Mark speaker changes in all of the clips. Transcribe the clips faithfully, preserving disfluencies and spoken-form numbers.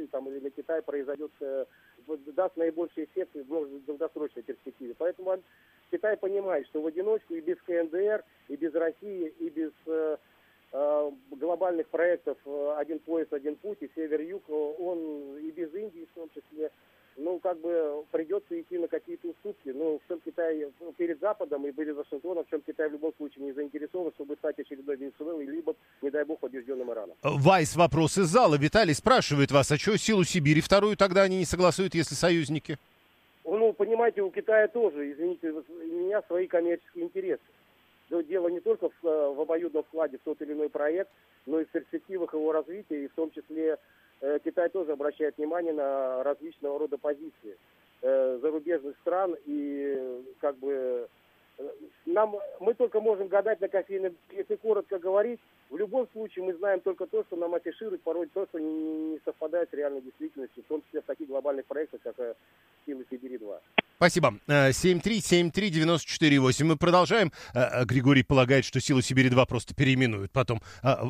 Speaker 1: там, или на Китай произойдет, э, даст наибольший эффект в долгосрочной перспективе. Поэтому Китай понимает, что в одиночку и без КНДР, и без России, и без э, э, глобальных проектов «Один пояс, один путь» и «Север-Юг», он и без Индии в том числе, ну, как бы придется идти на какие-то уступки. Ну, в чем Китай перед Западом и перед Вашингтоном, в чем Китай в любом случае не заинтересован, чтобы стать очередной Венесуэлой, либо, не дай бог, побежденным Ираном.
Speaker 2: Вайс, вопрос из зала. Виталий спрашивает вас, а что силу Сибири вторую тогда они не согласуют, если союзники?
Speaker 1: Ну, понимаете, у Китая тоже, извините, у меня свои коммерческие интересы. Но дело не только в, в обоюдном вкладе в тот или иной проект, но и в перспективах его развития, и в том числе э, Китай тоже обращает внимание на различного рода позиции э, зарубежных стран, и как бы э, нам, мы только можем гадать на кофейном, если коротко говорить. В любом случае мы знаем только то, что нам афишируют, порой то, что не, не совпадает с реальной действительностью, в том числе в таких глобальных проектах, как э, «Силы Сибири-два».
Speaker 2: Спасибо. семь три семь три девять четыре восемь. Мы продолжаем. Григорий полагает, что «Силу Сибири-два» просто переименуют потом.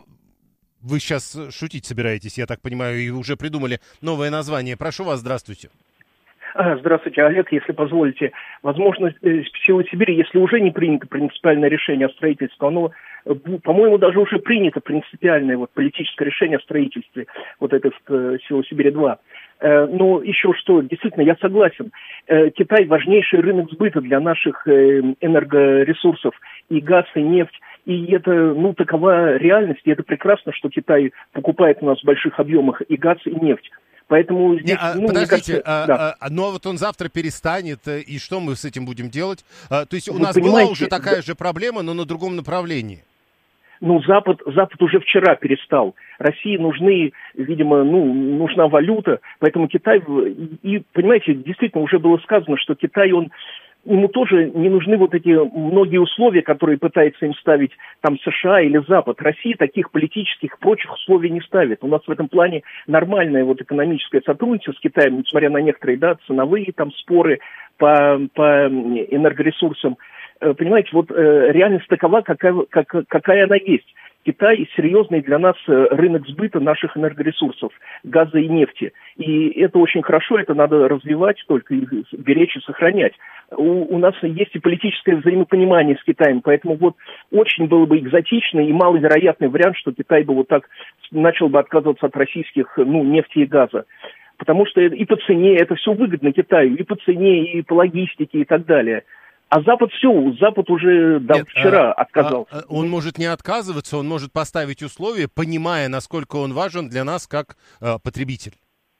Speaker 2: Вы сейчас шутить собираетесь, я так понимаю, и уже придумали новое название. Прошу вас, здравствуйте.
Speaker 3: Здравствуйте, Олег, если позволите. Возможно, «Силы Сибири», если уже не принято принципиальное решение о строительстве, оно, по-моему, даже уже принято принципиальное вот, политическое решение о строительстве вот этой «Силы Сибири-два». Но еще что, действительно, я согласен. Китай важнейший рынок сбыта для наших энергоресурсов, и газ, и нефть. И это, ну, такова реальность, и это прекрасно, что Китай покупает у нас в больших объемах и газ, и нефть. Поэтому здесь,
Speaker 2: Не, а,
Speaker 3: ну,
Speaker 2: подождите,
Speaker 3: мне кажется,
Speaker 2: а,
Speaker 3: да.
Speaker 2: а, но вот он завтра перестанет, и что мы с этим будем делать? А, то есть у
Speaker 3: Вы
Speaker 2: нас была уже такая да. же проблема, но на другом направлении.
Speaker 3: Ну, Запад, Запад уже вчера перестал. России нужны, видимо, ну, нужна валюта, поэтому Китай, и, понимаете, действительно уже было сказано, что Китай, он, ему тоже не нужны вот эти многие условия, которые пытается им ставить там США или Запад. Россия таких политических и прочих условий не ставит. У нас в этом плане нормальное вот экономическое сотрудничество с Китаем, несмотря на некоторые, да, ценовые там споры по, по энергоресурсам. Понимаете, вот э, реальность такова, какая, как, какая она есть. Китай серьезный для нас рынок сбыта наших энергоресурсов, газа и нефти. И это очень хорошо, это надо развивать, только беречь и сохранять. У, у нас есть и политическое взаимопонимание с Китаем, поэтому вот очень было бы экзотичный и маловероятный вариант, что Китай бы вот так начал бы отказываться от российских, ну, нефти и газа. Потому что и по цене, это все выгодно Китаю, и по цене, и по логистике, и так далее. А Запад все, Запад уже да, Нет, вчера а, отказался.
Speaker 2: А, он может не отказываться, он может поставить условия, понимая, насколько он важен для нас как а, потребитель.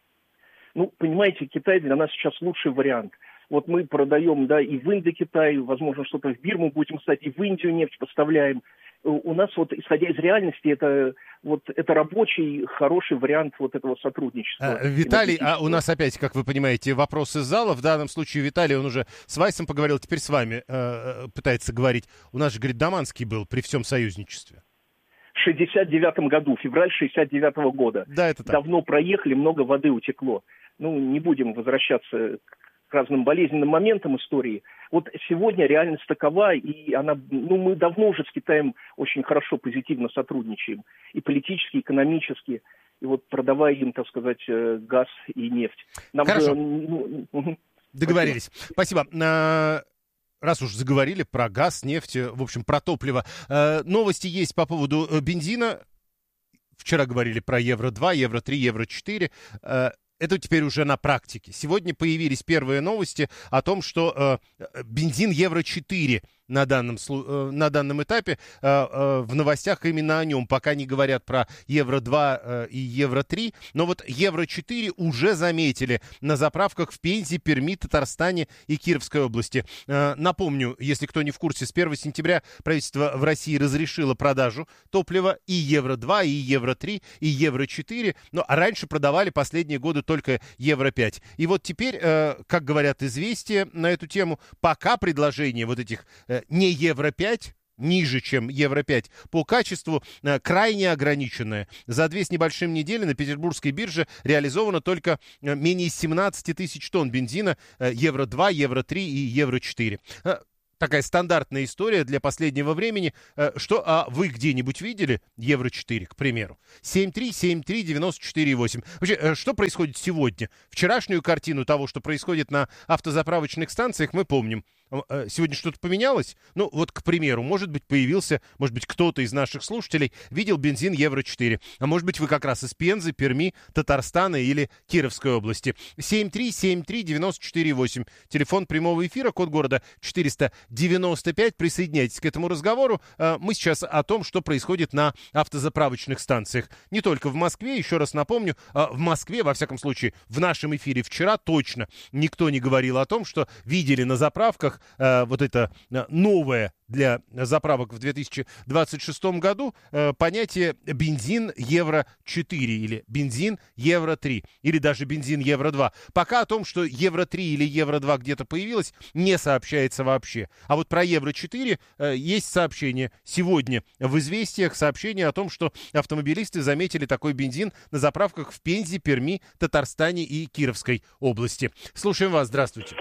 Speaker 3: Ну, понимаете, Китай для нас сейчас лучший вариант. Вот мы продаем, да, и в Индокитай, возможно, что-то в Бирму будем, кстати, и в Индию нефть поставляем. У нас вот, исходя из реальности, это, вот, это рабочий, хороший вариант вот этого сотрудничества.
Speaker 2: А, Виталий, а у нас опять, как вы понимаете, вопрос из зала. В данном случае Виталий, он уже с Вайсом поговорил, теперь с вами э, пытается говорить. У нас же, говорит, Даманский был при всем союзничестве.
Speaker 3: В шестьдесят девятом году, февраль шестьдесят девятого года.
Speaker 2: Да, это так.
Speaker 3: Давно проехали, много воды утекло. Ну, не будем возвращаться к разным болезненным моментам истории. Вот сегодня реальность такова, и она, ну, мы давно уже с Китаем очень хорошо, позитивно сотрудничаем. И политически, и экономически, и вот продавая им, так сказать, газ и нефть. Нам
Speaker 2: Хорошо.
Speaker 3: же, ну, угу.
Speaker 2: Договорились. Спасибо. Спасибо. Раз уж заговорили про газ, нефть, в общем, про топливо. Новости есть по поводу бензина. Вчера говорили про евро два, евро три, евро четыре. Это теперь уже на практике. Сегодня появились первые новости о том, что э, бензин евро четыре на данном, э, на данном этапе. Э, э, в новостях именно о нем. Пока не говорят про евро два э, и евро три. Но вот евро четыре уже заметили на заправках в Пензе, Перми, Татарстане и Кировской области. Э, напомню, если кто не в курсе, с первого сентября правительство в России разрешило продажу топлива и евро два, и евро три, и евро четыре. Но раньше продавали последние годы только евро пять. И вот теперь, э, как говорят известия на эту тему, пока предложение вот этих э, не евро пять, ниже, чем евро пять, по качеству э, крайне ограниченное. За две с небольшим недели на петербургской бирже реализовано только э, менее семнадцать тысяч тонн бензина э, евро два, евро три и евро четыре. Э, такая стандартная история для последнего времени. Что, а вы где-нибудь видели евро четыре, к примеру? семь три семь три девяносто четыре восемь. Вообще, что происходит сегодня? Вчерашнюю картину того, что происходит на автозаправочных станциях, мы помним. Сегодня что-то поменялось? Ну, вот, к примеру, может быть, появился, может быть, кто-то из наших слушателей видел бензин евро четыре. А может быть, вы как раз из Пензы, Перми, Татарстана или Кировской области. семь три семь три девяносто четыре восемь. Телефон прямого эфира, код города четыреста девяносто пять. Присоединяйтесь к этому разговору. Мы сейчас о том, что происходит на автозаправочных станциях. Не только в Москве, еще раз напомню, в Москве, во всяком случае, в нашем эфире вчера точно никто не говорил о том, что видели на заправках Э, вот это э, новое для заправок в две тысячи двадцать шестом году э, понятие бензин евро четыре или бензин евро три или даже бензин евро два. Пока о том, что евро три или евро два где-то появилось, не сообщается вообще. А вот про евро четыре э, есть сообщение. Сегодня в «Известиях» сообщение о том, что автомобилисты заметили такой бензин на заправках в Пензе, Перми, Татарстане и Кировской области. Слушаем вас. Здравствуйте.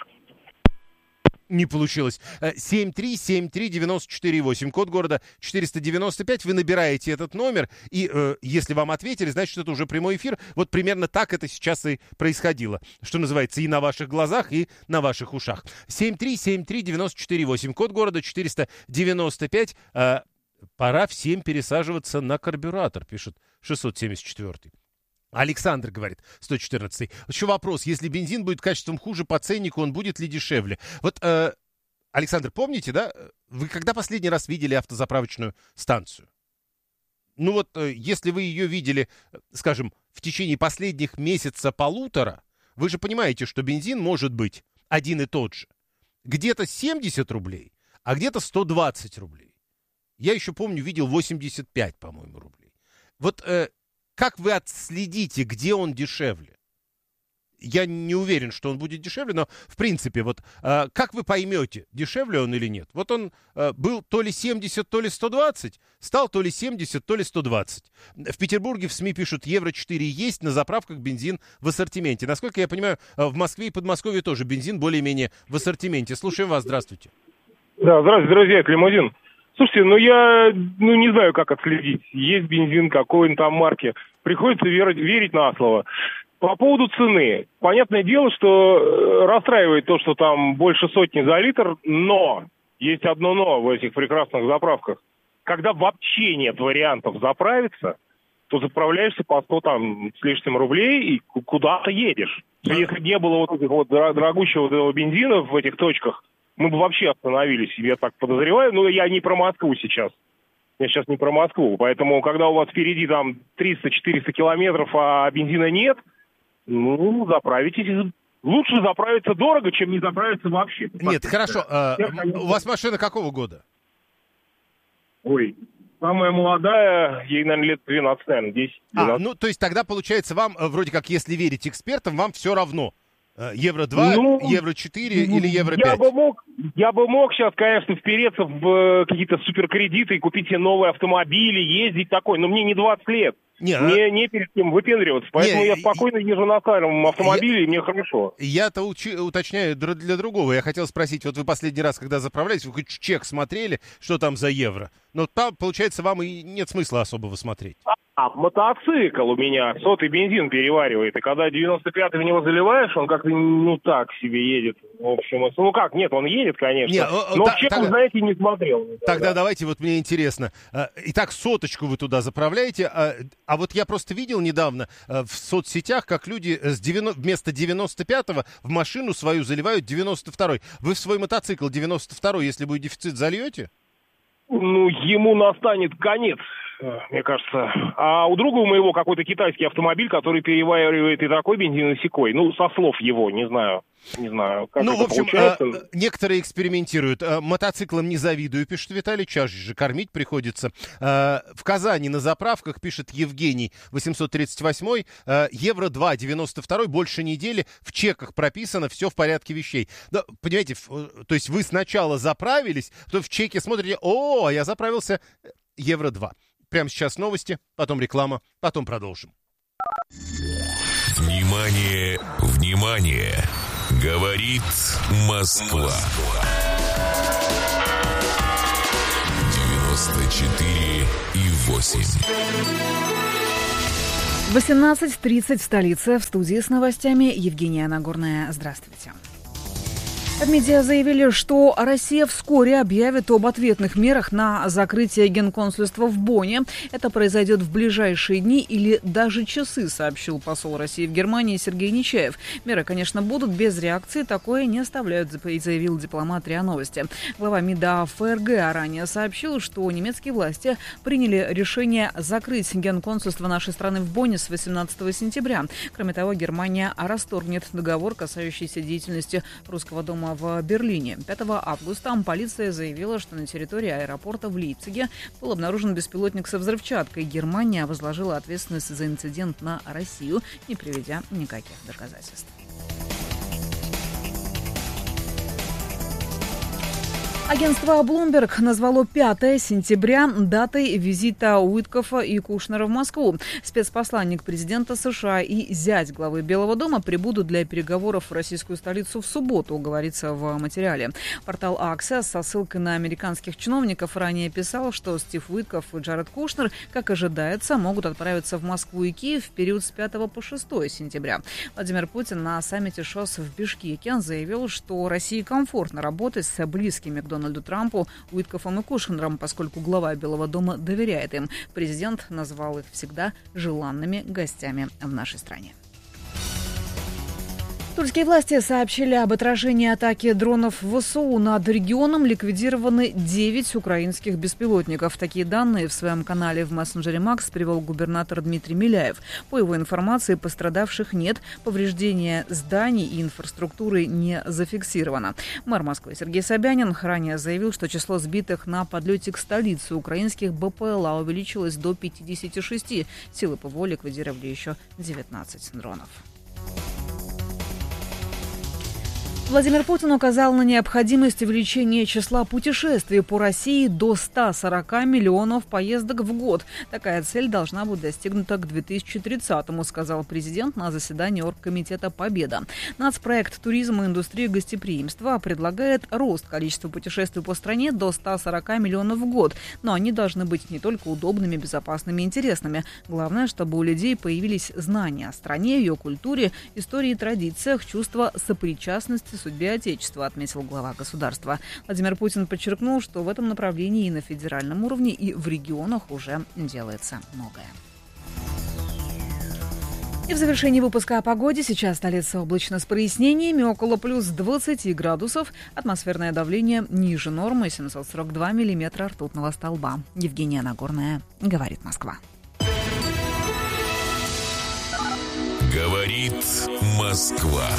Speaker 2: Не получилось. семь три семь три девяносто четыре восемь. Код города четыреста девяносто пять. Вы набираете этот номер, и э, если вам ответили, значит, это уже прямой эфир. Вот примерно так это сейчас и происходило. Что называется, и на ваших глазах, и на ваших ушах. семь три семь три девяносто четыре восемь. Код города четыреста девяносто пять. Э, пора всем пересаживаться на карбюратор, пишет шестьсот семьдесят четвёртый. Александр говорит, сто четырнадцатый. Еще вопрос, если бензин будет качеством хуже по ценнику, он будет ли дешевле? Вот, э, Александр, помните, да, вы когда последний раз видели автозаправочную станцию? Ну вот, э, если вы ее видели, скажем, в течение последних месяца-полутора, вы же понимаете, что бензин может быть один и тот же. Где-то семьдесят рублей, а где-то сто двадцать рублей. Я еще помню, видел восемьдесят пять, по-моему, рублей. Вот... Э, Как вы отследите, где он дешевле? Я не уверен, что он будет дешевле, но в принципе, вот э, как вы поймете, дешевле он или нет? Вот он э, был то ли семьдесят, то ли сто двадцать, стал то ли семьдесят, то ли сто двадцать. В Петербурге в СМИ пишут, евро четыре есть, на заправках бензин в ассортименте. Насколько я понимаю, в Москве и Подмосковье тоже бензин более-менее в ассортименте. Слушаем вас, здравствуйте.
Speaker 4: Да, здравствуйте, друзья, это Лимузин. Слушайте, ну я ну, не знаю, как отследить. Есть бензин какой-нибудь там марки. Приходится верить, верить на слово. По поводу цены. Понятное дело, что расстраивает то, что там больше сотни за литр, но есть одно но в этих прекрасных заправках. Когда вообще нет вариантов заправиться, то заправляешься по сто там с лишним рублей и куда-то едешь. Если не было вот этих вот дорогущего вот этого бензина в этих точках, мы бы вообще остановились, я так подозреваю. Но я не про Москву сейчас. Я сейчас не про Москву. Поэтому, когда у вас впереди там триста-четыреста километров, а бензина нет, ну, заправитесь. Лучше заправиться дорого, чем не заправиться вообще.
Speaker 2: Нет, хорошо. А, у вас машина какого года?
Speaker 4: Ой, самая молодая, ей, наверное, лет двенадцать, наверное, десять.
Speaker 2: А, ну, то есть тогда, получается, вам, вроде как, если верить экспертам, вам все равно. Евро два, ну, евро четыре ну, или евро пять?
Speaker 4: Я бы мог, я бы мог сейчас, конечно, впереться в какие-то суперкредиты и купить себе новые автомобили, ездить такой, но мне не двадцать лет. Не, мне а... не перед кем выпендриваться, поэтому не, я спокойно езжу на старом автомобиле, я... и мне хорошо.
Speaker 2: Я-то учи... уточняю для другого. Я хотел спросить, вот вы последний раз, когда заправлялись, вы хоть чек смотрели, что там за евро? Но там, получается, вам и нет смысла особого смотреть.
Speaker 4: А, мотоцикл у меня сотый бензин переваривает, и когда девяносто пятый в него заливаешь, он как-то, ну, так себе едет. В общем, ну как, нет, он едет, конечно, не, но та, в чек, так... знаете, не смотрел.
Speaker 2: Тогда да. Давайте, вот мне интересно. Итак, соточку вы туда заправляете, а, а вот я просто видел недавно в соцсетях, как люди с девяносто, вместо девяносто пятого в машину свою заливают девяносто второй. Вы в свой мотоцикл девяносто второй, если будет дефицит, зальете?
Speaker 4: Ну, ему настанет конец, мне кажется. А у друга у моего какой-то китайский автомобиль, который переваривает и такой бензин, и сякой. Ну, со слов его, не знаю. Не знаю, как
Speaker 2: ну,
Speaker 4: это
Speaker 2: в общем,
Speaker 4: получается.
Speaker 2: А, некоторые экспериментируют. А, мотоциклом не завидую, пишет Виталий, чаще же кормить приходится. А, в Казани на заправках, пишет Евгений, восемьсот тридцать восьмой, а, евро два, девяносто второй, больше недели, в чеках прописано, все в порядке вещей. Да, понимаете, то есть вы сначала заправились, то в чеке смотрите, о, я заправился, евро два. Прямо сейчас новости, потом реклама, потом продолжим.
Speaker 5: Внимание, внимание! Говорит Москва. четыре и восемь.
Speaker 6: восемнадцать тридцать в столице. В студии с новостями Евгения Нагорная. Здравствуйте. В медиа заявили, что Россия вскоре объявит об ответных мерах на закрытие генконсульства в Бонне. Это произойдет в ближайшие дни или даже часы, сообщил посол России в Германии Сергей Нечаев. Меры, конечно, будут без реакции, такое не оставляют, заявил дипломат РИА Новости. Глава МИДа ФРГ ранее сообщил, что немецкие власти приняли решение закрыть генконсульство нашей страны в Бонне с восемнадцатого сентября. Кроме того, Германия расторгнет договор, касающийся деятельности Русского дома в Берлине. пятого августа полиция заявила, что на территории аэропорта в Лейпциге был обнаружен беспилотник со взрывчаткой. Германия возложила ответственность за инцидент на Россию, не приведя никаких доказательств. Агентство Bloomberg назвало пятое сентября датой визита Уиткофа и Кушнера в Москву. Спецпосланник президента США и зять главы Белого дома прибудут для переговоров в российскую столицу в субботу, говорится в материале. Портал Axios со ссылкой на американских чиновников ранее писал, что Стив Уиткоф и Джаред Кушнер, как ожидается, могут отправиться в Москву и Киев в период с пятого по шестое сентября. Владимир Путин на саммите ШОС в Бишкеке заявил, что России комфортно работать с близкими к Дональду Трампу, Уиткофом и Кушнером, поскольку глава Белого дома доверяет им. Президент назвал их всегда желанными гостями в нашей стране. Тульские власти сообщили об отражении атаки дронов ВСУ над регионом. Ликвидированы девять украинских беспилотников. Такие данные в своем канале в мессенджере Макс привел губернатор Дмитрий Миляев. По его информации, пострадавших нет, повреждения зданий и инфраструктуры не зафиксировано. Мэр Москвы Сергей Собянин ранее заявил, что число сбитых на подлете к столице украинских БПЛА увеличилось до пятидесяти шести. Силы ПВО ликвидировали еще девятнадцать дронов. Владимир Путин указал на необходимость увеличения числа путешествий по России до ста сорока миллионов поездок в год. Такая цель должна быть достигнута к две тысячи тридцатому, сказал президент на заседании Оргкомитета «Победа». Нацпроект «Туризм и индустрия гостеприимства» предлагает рост количества путешествий по стране до ста сорока миллионов в год. Но они должны быть не только удобными, безопасными и интересными. Главное, чтобы у людей появились знания о стране, ее культуре, истории и традициях, чувство сопричастности судьбе Отечества, отметил глава государства. Владимир Путин подчеркнул, что в этом направлении и на федеральном уровне, и в регионах уже делается многое. И в завершении выпуска о погоде. Сейчас столица облачно с прояснениями, около плюс двадцати градусов. Атмосферное давление ниже нормы, семьсот сорок два миллиметра ртутного столба. Евгения Нагорная, говорит Москва.
Speaker 5: Говорит Москва.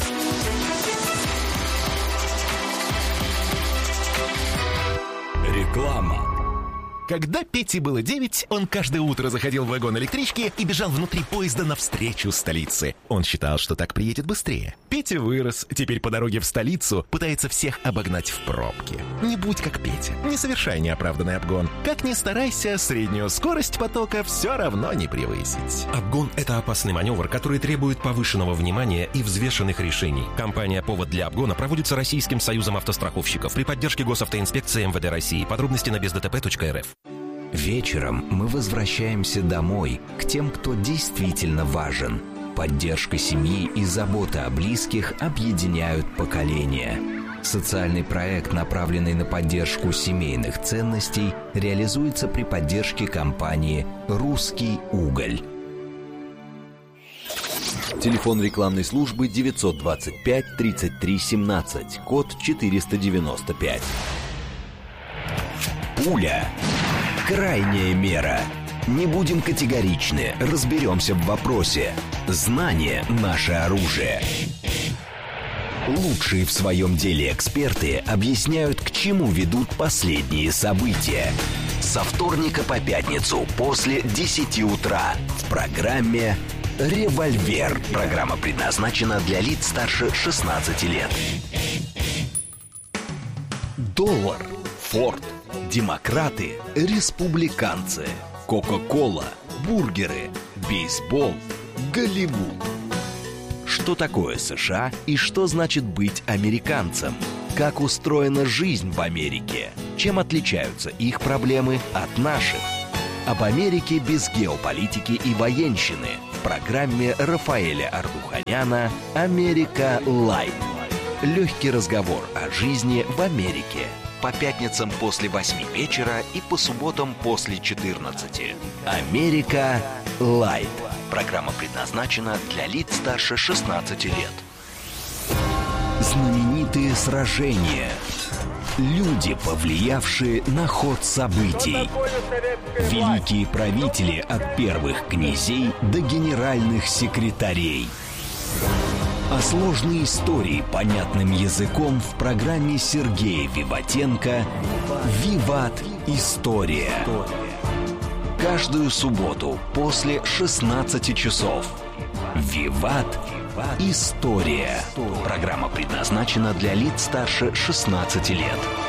Speaker 7: Реклама. Когда Пете было девять, он каждое утро заходил в вагон электрички и бежал внутри поезда навстречу столице. Он считал, что так приедет быстрее. Петя вырос, теперь по дороге в столицу пытается всех обогнать в пробке. Не будь как Петя, не совершай неоправданный обгон. Как ни старайся, среднюю скорость потока все равно не превысить.
Speaker 8: Обгон – это опасный маневр, который требует повышенного внимания и взвешенных решений. Компания «Повод для обгона» проводится Российским союзом автостраховщиков при поддержке госавтоинспекции эм вэ дэ России. Подробности на без дэ тэ пэ точка эр эф.
Speaker 9: Вечером мы возвращаемся домой, к тем, кто действительно важен. Поддержка семьи и забота о близких объединяют поколения. Социальный проект, направленный на поддержку семейных ценностей, реализуется при поддержке компании «Русский уголь».
Speaker 10: Телефон рекламной службы девятьсот двадцать пять тридцать три семнадцать, код четыреста девяносто пять.
Speaker 9: Пуля. Крайняя мера. Не будем категоричны, разберемся в вопросе. Знание – наше оружие. Лучшие в своем деле эксперты объясняют, к чему ведут последние события. Со вторника по пятницу после десяти утра в программе «Револьвер». Программа предназначена для лиц старше шестнадцати лет. Доллар, Форд, демократы, республиканцы, Кока-кола, бургеры, бейсбол, Голливуд. Что такое США и что значит быть американцем? как устроена жизнь в Америке, чем отличаются их проблемы от наших. Об Америке без геополитики и военщины в программе Рафаэля Ардуханяна «Америка Лайт». Легкий разговор о жизни в Америке. По пятницам после восьми вечера и по субботам после четырнадцати. «Америка Лайт». Программа предназначена для лиц старше шестнадцати лет. Знаменитые сражения. Люди, повлиявшие на ход событий. Великие правители от первых князей до генеральных секретарей. О сложной истории понятным языком в программе Сергея Виватенко «Виват. История». Каждую субботу после шестнадцати часов. «Виват. История». Программа предназначена для лиц старше шестнадцати лет.